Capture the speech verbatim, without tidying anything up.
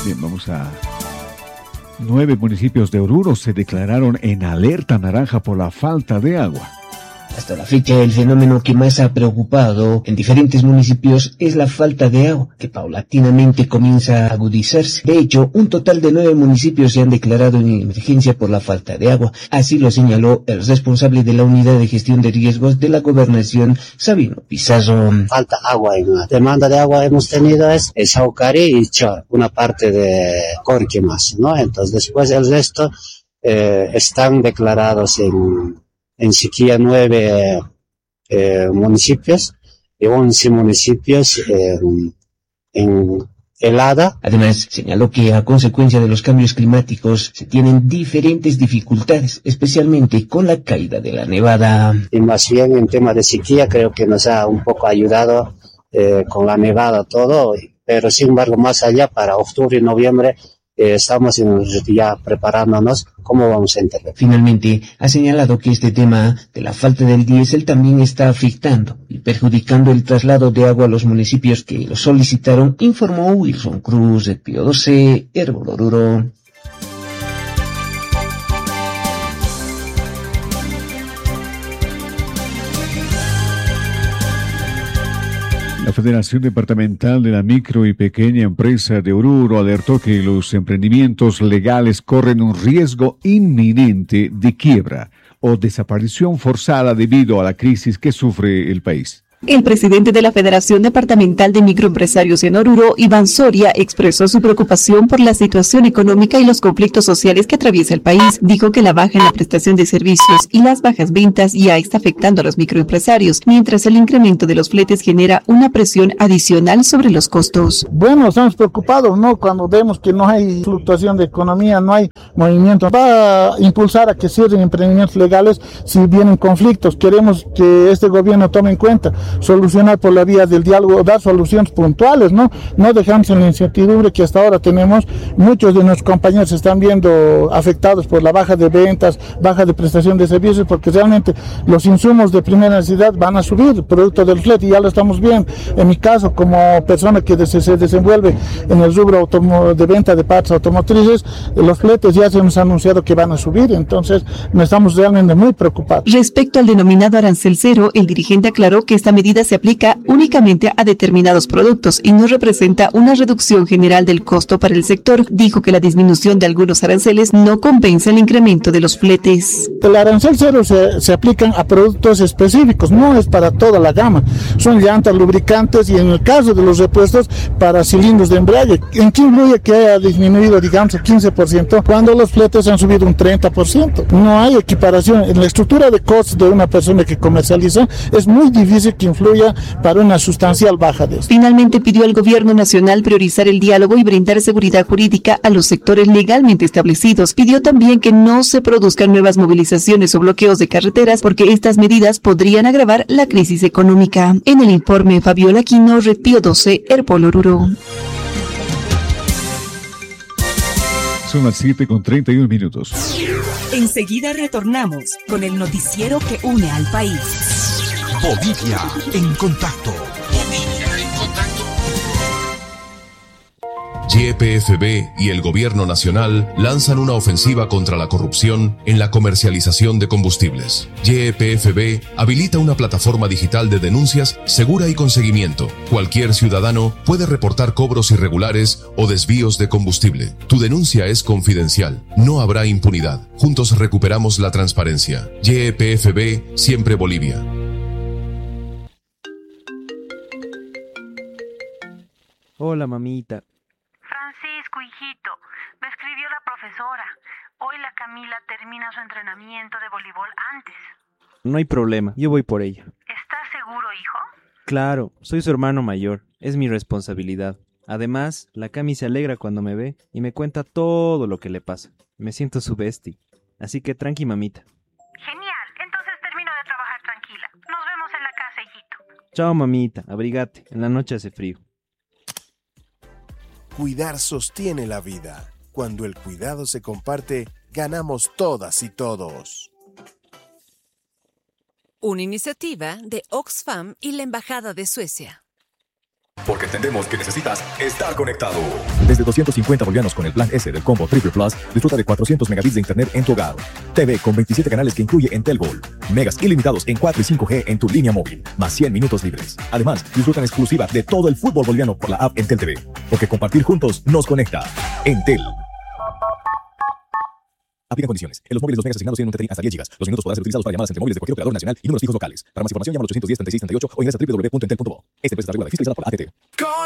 Bien, vamos a... Nueve municipios de Oruro se declararon en alerta naranja por la falta de agua. Hasta la fecha, el fenómeno que más ha preocupado en diferentes municipios es la falta de agua, que paulatinamente comienza a agudizarse. De hecho, un total de nueve municipios se han declarado en emergencia por la falta de agua. Así lo señaló el responsable de la Unidad de Gestión de Riesgos de la Gobernación, Sabino Pizarro. Falta agua, y la demanda de agua hemos tenido es el Saucari y Chor, una parte de Corqui más, ¿no? Entonces, después el resto eh, están declarados en... en sequía nueve eh, municipios y once municipios eh, en helada. Además, señaló que a consecuencia de los cambios climáticos se tienen diferentes dificultades, especialmente con la caída de la nevada. Y más bien en tema de sequía creo que nos ha un poco ayudado eh, con la nevada todo, pero sin embargo más allá para octubre y noviembre Eh, estamos en, ya preparándonos cómo vamos a intervenir. Finalmente, ha señalado que este tema de la falta del diésel también está afectando y perjudicando el traslado de agua a los municipios que lo solicitaron, informó Wilson Cruz de Pío doce, Herbol Oruro. La Federación Departamental de la Micro y Pequeña Empresa de Oruro alertó que los emprendimientos legales corren un riesgo inminente de quiebra o desaparición forzada debido a la crisis que sufre el país. El presidente de la Federación Departamental de Microempresarios en Oruro, Iván Soria, expresó su preocupación por la situación económica y los conflictos sociales que atraviesa el país. Dijo que la baja en la prestación de servicios y las bajas ventas ya está afectando a los microempresarios, mientras el incremento de los fletes genera una presión adicional sobre los costos. Bueno, estamos preocupados, ¿no? Cuando vemos que no hay fluctuación de economía, no hay movimiento. Va a impulsar a que cierren emprendimientos legales si vienen conflictos. Queremos que este gobierno tome en cuenta solucionar por la vía del diálogo, dar soluciones puntuales, ¿no? No dejamos en la incertidumbre que hasta ahora tenemos. Muchos de nuestros compañeros se están viendo afectados por la baja de ventas, baja de prestación de servicios, porque realmente los insumos de primera necesidad van a subir, producto del flete, y ya lo estamos viendo. En mi caso, como persona que se desenvuelve en el rubro de venta de partes automotrices, los fletes ya se nos ha anunciado que van a subir, entonces estamos realmente muy preocupados. Respecto al denominado arancel cero, el dirigente aclaró que esta medida se aplica únicamente a determinados productos y no representa una reducción general del costo para el sector. Dijo que la disminución de algunos aranceles no compensa el incremento de los fletes. El arancel cero se, se aplican a productos específicos, no es para toda la gama. Son llantas, lubricantes y en el caso de los repuestos para cilindros de embrague. ¿En qué influye que haya disminuido, digamos, el quince por ciento cuando los fletes han subido un treinta por ciento? No hay equiparación. En la estructura de costos de una persona que comercializa es muy difícil que influya para una sustancial baja de esto. Finalmente pidió al gobierno nacional priorizar el diálogo y brindar seguridad jurídica a los sectores legalmente establecidos. Pidió también que no se produzcan nuevas movilizaciones o bloqueos de carreteras porque estas medidas podrían agravar la crisis económica. En el informe, Fabiola Quino, Red Pío doce, Herbol Oruro. Son las siete con treinta y un minutos. Enseguida retornamos con el noticiero que une al país. Bolivia en contacto. Bolivia en contacto. Y P F B y el Gobierno Nacional lanzan una ofensiva contra la corrupción en la comercialización de combustibles. Y P F B habilita una plataforma digital de denuncias segura y con seguimiento. Cualquier ciudadano puede reportar cobros irregulares o desvíos de combustible. Tu denuncia es confidencial. No habrá impunidad. Juntos recuperamos la transparencia. Y P F B, siempre Bolivia. Hola, mamita. Francisco, hijito, me escribió la profesora. Hoy la Camila termina su entrenamiento de voleibol antes. No hay problema, yo voy por ella. ¿Estás seguro, hijo? Claro, soy su hermano mayor, es mi responsabilidad. Además, la Cami se alegra cuando me ve y me cuenta todo lo que le pasa. Me siento su bestie, así que tranqui, mamita. Genial, entonces termino de trabajar tranquila. Nos vemos en la casa, hijito. Chao, mamita, abrigate, en la noche hace frío. Cuidar sostiene la vida. Cuando el cuidado se comparte, ganamos todas y todos. Una iniciativa de Oxfam y la Embajada de Suecia. Porque entendemos que necesitas estar conectado. Desde doscientos cincuenta bolivianos con el plan S del combo Triple Plus, disfruta de cuatrocientos megabits de internet en tu hogar. T V con veintisiete canales que incluye Entel Gol. Megas ilimitados en cuatro y cinco G en tu línea móvil, más cien minutos libres. Además, disfrutan exclusiva de todo el fútbol boliviano por la app Entel T V. Porque compartir juntos nos conecta. Entel. Aplica condiciones. En los móviles los megas asignados tienen un T T I hasta diez gigas. Los minutos podrán ser utilizados para llamadas entre móviles de cualquier operador nacional y números fijos locales. Para más información llama al ochocientos diez, treinta y seis, treinta y ocho o ingresa a doble u doble u doble u punto entel punto bo. Este precio está regulado y fiscalizado por A T T.